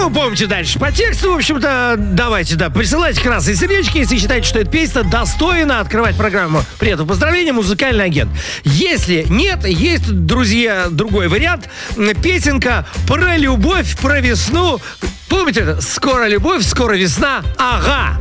Ну, помните дальше по тексту. В общем-то, давайте, присылайте красные сердечки, если считаете, что эта песня достойна открывать программу «Привет и поздравления, музыкальный агент». Если нет, есть, друзья, другой вариант. Песенка про любовь, про весну. Помните, скоро любовь, скоро весна, ага.